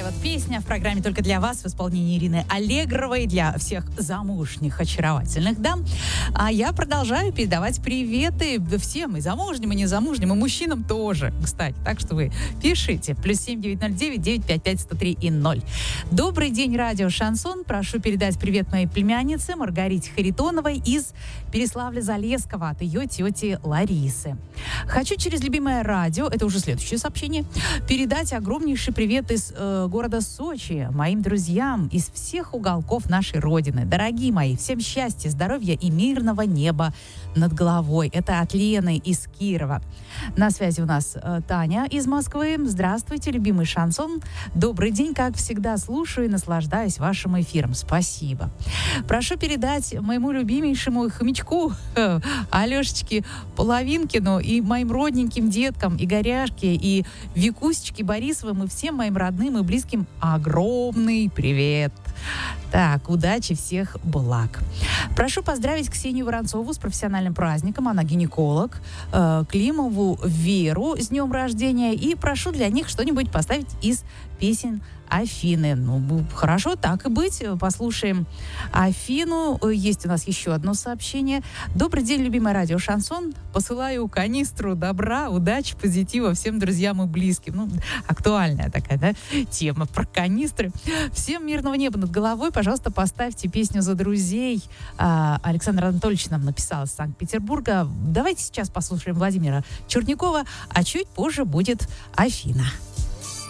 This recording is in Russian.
вот песня в программе «Только для вас» в исполнении Ирины Аллегровой для всех замужних очаровательных дам. А я продолжаю передавать приветы всем, и замужним, и незамужним, и мужчинам тоже, кстати. Так что вы пишите. +7 909 955 103 и 0. Добрый день, радио «Шансон». Прошу передать привет моей племяннице Маргарите Харитоновой из Переславля-Залесского от ее тети Ларисы. Хочу через любимое радио, это уже следующее сообщение, передать огромнейший привет из города Сочи моим друзьям из всех уголков нашей Родины. Дорогие мои, всем счастья, здоровья и мирного неба над головой. Это от Лены из Кирова. На связи у нас Таня из Москвы. Здравствуйте, любимый шансон. Добрый день, как всегда, слушаю и наслаждаюсь вашим эфиром. Спасибо. Прошу передать моему любимейшему хомячку Алешечке Половинкину и моим родненьким деткам Игоряшке и Викусечке Борисовым и всем моим родным и близким огромный привет. Так, удачи, всех благ. Прошу поздравить Ксению Воронцову с профессиональным праздником, она гинеколог, Климову Веру с днем рождения, и прошу для них что-нибудь поставить из песен Афины. Ну, хорошо, так и быть. Послушаем Афину. Есть у нас еще одно сообщение. Добрый день, любимое радио «Шансон». Посылаю канистру добра, удачи, позитива всем друзьям и близким. Ну, актуальная такая, да, тема про канистры. Всем мирного неба над головой. Пожалуйста, поставьте песню «За друзей». Александр Анатольевич нам написал из Санкт-Петербурга. Давайте сейчас послушаем Владимира Чернякова, а чуть позже будет Афина.